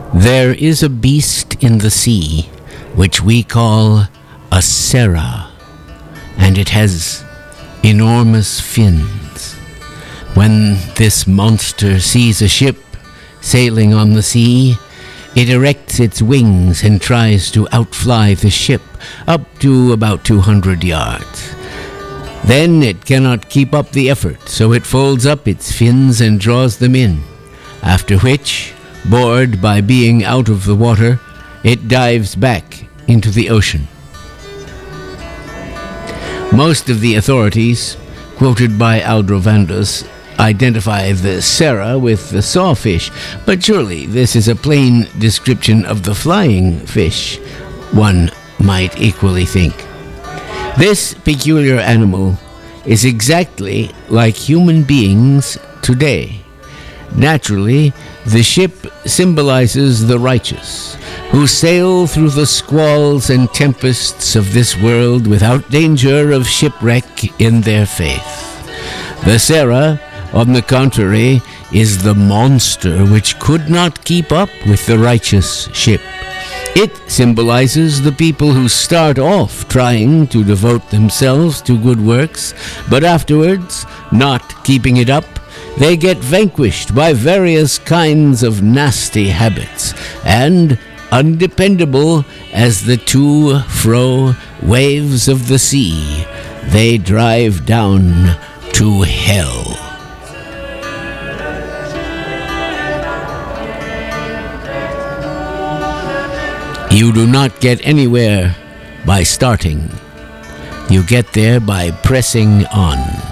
There is a beast in the sea which we call a Serra, and it has enormous fins. When this monster sees a ship sailing on the sea, it erects its wings and tries to outfly the ship up to about 200 yards. Then it cannot keep up the effort, so it folds up its fins and draws them in, after which, bored by being out of the water, it dives back into the ocean. Most of the authorities, quoted by Aldrovandus, identify the Serra with the sawfish, but surely this is a plain description of the flying fish, one might equally think. This peculiar animal is exactly like human beings today. Naturally, the ship symbolizes the righteous, who sail through the squalls and tempests of this world without danger of shipwreck in their faith. The Serra, on the contrary, is the monster which could not keep up with the righteous ship. It symbolizes the people who start off trying to devote themselves to good works, but afterwards, not keeping it up, they get vanquished by various kinds of nasty habits, and, undependable as the to-fro waves of the sea, they drive down to hell. You do not get anywhere by starting. You get there by pressing on.